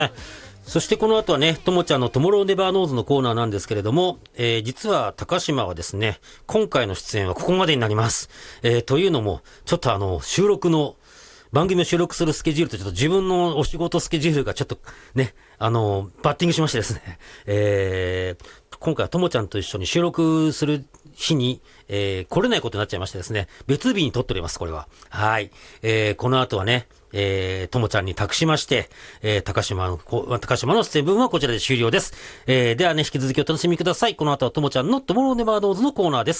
そしてこの後はね、ともちゃんのトモローネバーノーズのコーナーなんですけれども、実は高島はですね、今回の出演はここまでになります。というのも、ちょっと番組を収録するスケジュールとちょっと自分のお仕事スケジュールがちょっとね、バッティングしましてですね、今回はともちゃんと一緒に収録する日に、来れないことになっちゃいましてですね、別日に撮っております、これは。はい。この後はね、ともちゃんに託しまして、高島の出演分はこちらで終了です。ではね、引き続きお楽しみください。この後はともちゃんのトモローネバードーズのコーナーです。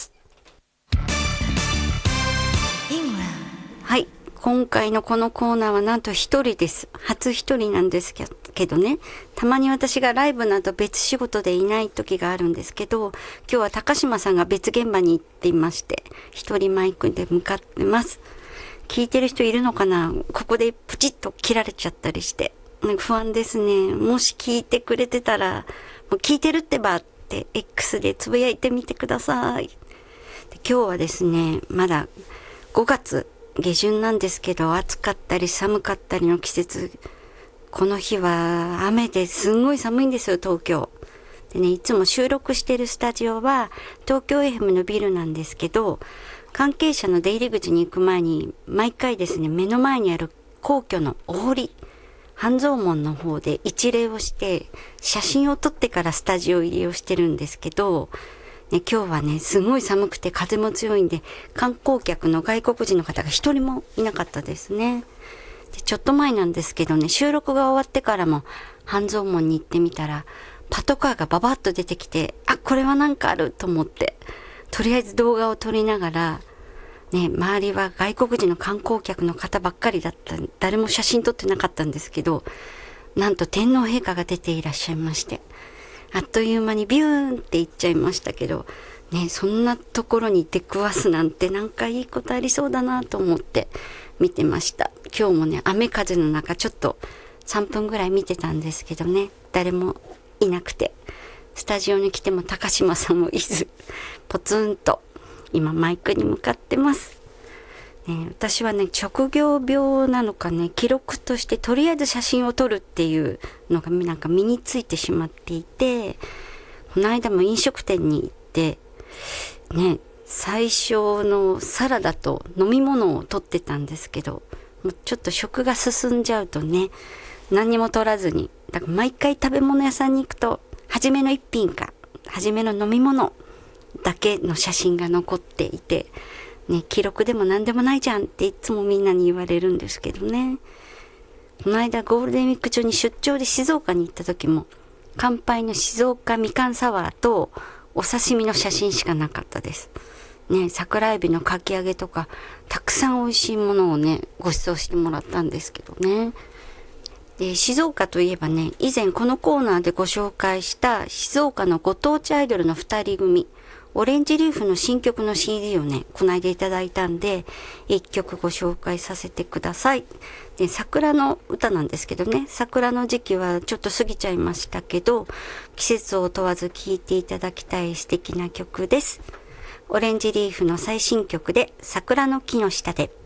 はい。今回のこのコーナーはなんと一人です。初一人なんですけどね。たまに私がライブなど別仕事でいない時があるんですけど、今日は高島さんが別現場に行っていまして、一人マイクで向かってます。聞いてる人いるのかな？ここでプチッと切られちゃったりして。不安ですね。もし聞いてくれてたら、もう聞いてるってばって X でつぶやいてみてください。で今日はですね、まだ5月下旬なんですけど、暑かったり寒かったりの季節。この日は雨ですんごい寒いんですよ、東京。でね、いつも収録してるスタジオは東京 FM のビルなんですけど、関係者の出入り口に行く前に毎回ですね、目の前にある皇居のお堀、半蔵門の方で一礼をして写真を撮ってからスタジオ入りをしてるんですけど、ね、今日はね、すごい寒くて風も強いんで、観光客の外国人の方が一人もいなかったですね。でちょっと前なんですけどね、収録が終わってからも半蔵門に行ってみたら、パトカーがババッと出てきて、あ、これはなんかあると思って、とりあえず動画を撮りながら、ね、周りは外国人の観光客の方ばっかりだった。誰も写真撮ってなかったんですけど、なんと天皇陛下が出ていらっしゃいまして、あっという間にビューンって行っちゃいましたけど、ね、そんなところに出くわすなんてなんかいいことありそうだなと思って見てました。今日もね、雨風の中ちょっと3分ぐらい見てたんですけどね、誰もいなくて、スタジオに来ても高島さんもいず、ポツンと今マイクに向かってます。ね、私はね、職業病なのかね、記録としてとりあえず写真を撮るっていうのがなんか身についてしまっていて、この間も飲食店に行ってね、最初のサラダと飲み物を撮ってたんですけど、もうちょっと食が進んじゃうとね、何にも撮らずに、だから毎回食べ物屋さんに行くと初めの一品か初めの飲み物だけの写真が残っていて、ね、記録でも何でもないじゃんっていつもみんなに言われるんですけどね。この間ゴールデンウィーク中に出張で静岡に行った時も、乾杯の静岡みかんサワーとお刺身の写真しかなかったです。ね、桜エビのかき揚げとか、たくさん美味しいものをね、ご馳走してもらったんですけどね。で、静岡といえばね、以前このコーナーでご紹介した静岡のご当地アイドルの2人組、オレンジリーフの新曲の CD をね、こないでいただいたんで、1曲ご紹介させてください。で、桜の歌なんですけどね、桜の時期はちょっと過ぎちゃいましたけど、季節を問わず聴いていただきたい素敵な曲です。オレンジリーフの最新曲で、桜の木の下で。